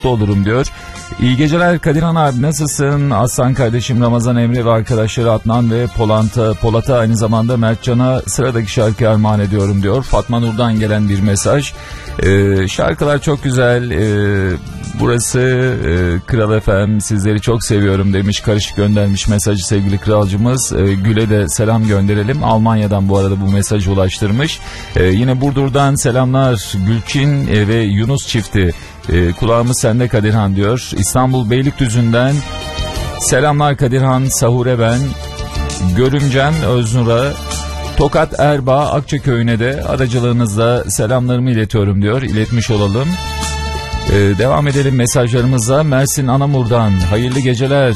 mutlu olurum diyor. İyi geceler Kadirhan abi, nasılsın? Aslan kardeşim Ramazan Emre ve arkadaşları Adnan ve Polat'a aynı zamanda Mertcan'a sıradaki şarkı armağan ediyorum diyor. Fatma Nur'dan gelen bir mesaj. Şarkılar çok güzel. Burası Kral FM, sizleri çok seviyorum demiş, karışık göndermiş mesajı sevgili kralcımız. Gül'e de selam gönderelim. Almanya'dan bu arada bu mesajı ulaştırmış. Yine Burdur'dan selamlar Gülçin ve Yunus çifti. Kulağımız sende Kadirhan diyor. İstanbul Beylikdüzü'nden selamlar Kadirhan, Sahure ben. Görümcen Öznur'a, Tokat Erbaa Akçaköy'üne de aracılığınızla selamlarımı iletiyorum diyor. İletmiş olalım. Devam edelim mesajlarımıza. Mersin Anamur'dan hayırlı geceler.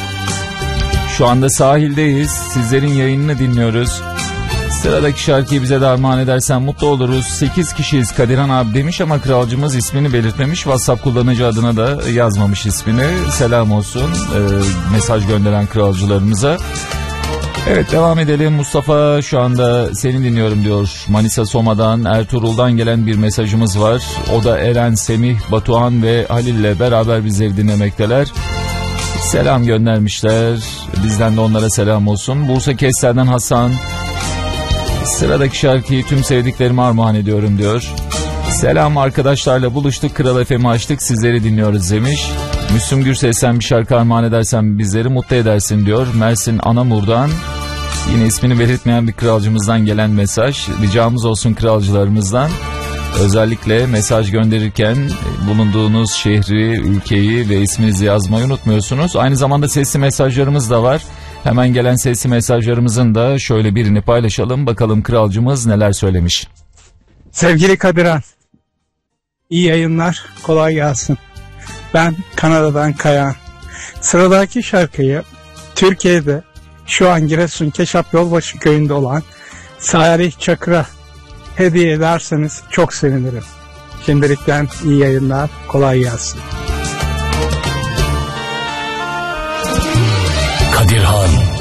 Şu anda sahildeyiz. Sizlerin yayınını dinliyoruz. Sıradaki şarkıyı bize de armağan edersen mutlu oluruz. 8 kişiyiz Kadirhan abi demiş ama kralcımız ismini belirtmemiş. WhatsApp kullanıcı adına da yazmamış ismini. Selam olsun mesaj gönderen kralcılarımıza. Evet, devam edelim. Mustafa şu anda seni dinliyorum diyor. Manisa Soma'dan, Ertuğrul'dan gelen bir mesajımız var. O da Eren, Semih, Batuhan ve Halil'le beraber bizleri dinlemekteler. Selam göndermişler. Bizden de onlara selam olsun. Bursa Kestel'den Hasan. Sıradaki şarkıyı tüm sevdiklerime armağan ediyorum diyor. Selam, arkadaşlarla buluştuk, Kral FM'i açtık, sizleri dinliyoruz demiş. Müslüm Gürses'ten bir şarkı armağan edersen bizleri mutlu edersin diyor. Mersin Anamur'dan yine ismini belirtmeyen bir kralcımızdan gelen mesaj. Ricamız olsun kralcılarımızdan. Özellikle mesaj gönderirken bulunduğunuz şehri, ülkeyi ve isminizi yazmayı unutmuyorsunuz. Aynı zamanda sesli mesajlarımız da var. Hemen gelen sesli mesajlarımızın da şöyle birini paylaşalım. Bakalım kralcımız neler söylemiş. Sevgili Kadirhan, iyi yayınlar, kolay gelsin. Ben Kanada'dan Kayan. Sıradaki şarkıyı Türkiye'de şu an Giresun Keşap Yolbaşı köyünde olan Salih Çakır'a hediye ederseniz çok sevinirim. Şimdilikten iyi yayınlar, kolay gelsin. Kadirhan.